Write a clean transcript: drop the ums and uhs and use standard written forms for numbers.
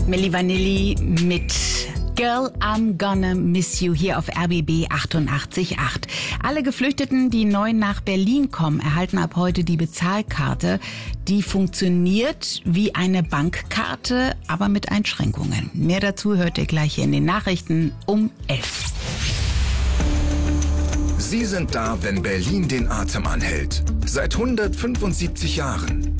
Milli Vanilli mit Girl, I'm Gonna Miss You hier auf RBB 88.8. Alle Geflüchteten, die neu nach Berlin kommen, erhalten ab heute die Bezahlkarte. Die funktioniert wie eine Bankkarte, aber mit Einschränkungen. Mehr dazu hört ihr gleich hier in den Nachrichten um 11. Sie sind da, wenn Berlin den Atem anhält. Seit 175 Jahren.